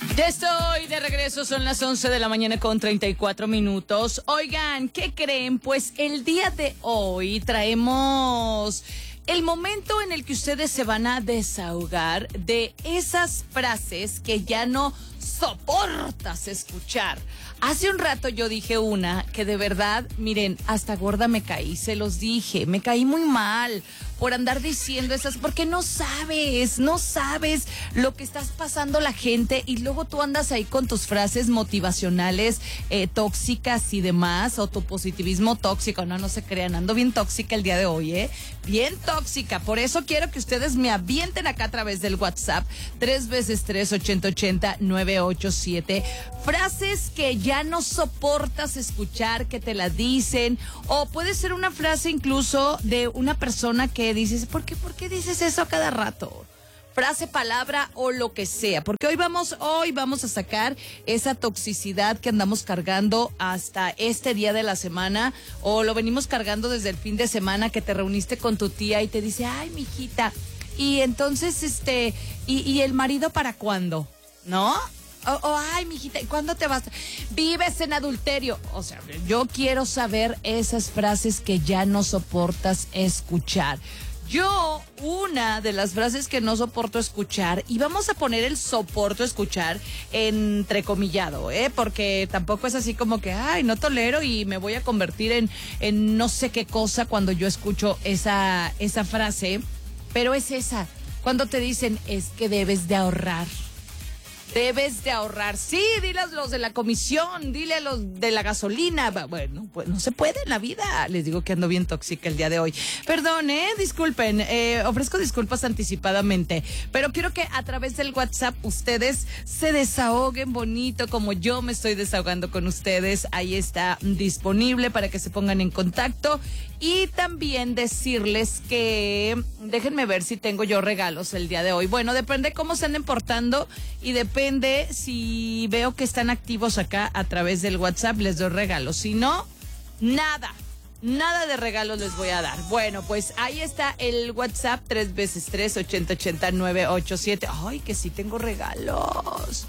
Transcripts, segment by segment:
Ya estoy de regreso, son las 11 de la mañana con 34 minutos. Oigan, ¿qué creen? Pues el día de hoy traemos el momento en el que ustedes se van a desahogar de esas frases que ya no soportas escuchar. Hace un rato yo dije una que de verdad, miren, hasta gorda me caí, se los dije, me caí muy mal por andar diciendo esas, porque no sabes lo que estás pasando la gente y luego tú andas ahí con tus frases motivacionales tóxicas y demás, o tu positivismo tóxico. No se crean, ando bien tóxica el día de hoy, bien tóxica. Por eso quiero que ustedes me avienten acá a través del WhatsApp 3x3 8080 987 frases que ya no soportas escuchar, que te la dicen, o puede ser una frase incluso de una persona que dices, ¿por qué dices eso cada rato? Frase, palabra o lo que sea, porque hoy vamos a sacar esa toxicidad que andamos cargando hasta este día de la semana, o lo venimos cargando desde el fin de semana, que te reuniste con tu tía y te dice, ay, mijita, y entonces y el marido para cuándo, ¿no? Ay, mijita, ¿y cuándo te vas? Vives en adulterio. O sea, yo quiero saber esas frases que ya no soportas escuchar. Yo, una de las frases que no soporto escuchar, y vamos a poner el soporto escuchar entrecomillado, porque tampoco es así como que, ay, no tolero y me voy a convertir en no sé qué cosa cuando yo escucho esa frase, pero es esa, cuando te dicen, es que debes de ahorrar. Debes de ahorrar. Sí, dile a los de la comisión, dile a los de la gasolina. Bueno, pues no se puede en la vida. Les digo que ando bien tóxica el día de hoy. Perdón, disculpen, ofrezco disculpas anticipadamente, pero quiero que a través del WhatsApp ustedes se desahoguen bonito como yo me estoy desahogando con ustedes. Ahí está disponible para que se pongan en contacto. Y también decirles que, déjenme ver si tengo yo regalos el día de hoy. Bueno, depende cómo se anden portando y depende si veo que están activos acá a través del WhatsApp, les doy regalos. Si no, nada de regalos les voy a dar. Bueno, pues ahí está el WhatsApp 3x3 8080 987. Ay, que sí tengo regalos.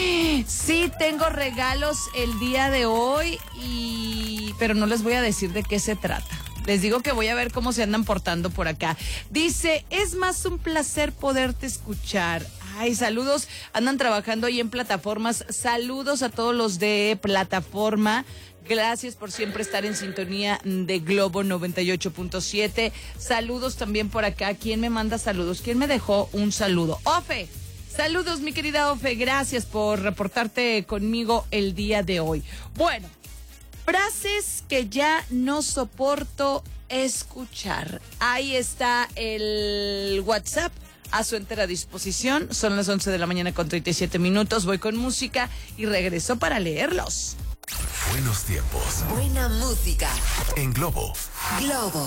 Sí tengo regalos el día de hoy, pero no les voy a decir de qué se trata. Les digo que voy a ver cómo se andan portando por acá. Dice, es más un placer poderte escuchar. Ay, saludos, andan trabajando ahí en plataformas. Saludos a todos los de plataforma. Gracias por siempre estar en sintonía de Globo 98.7. Saludos también por acá. ¿Quién me manda saludos? ¿Quién me dejó un saludo? Ofe. Saludos, mi querida Ofe. Gracias por reportarte conmigo el día de hoy. Bueno, frases que ya no soporto escuchar. Ahí está el WhatsApp a su entera disposición. Son las 11 de la mañana con 37 minutos. Voy con música y regreso para leerlos. Buenos tiempos. Buena música. En Globo. Globo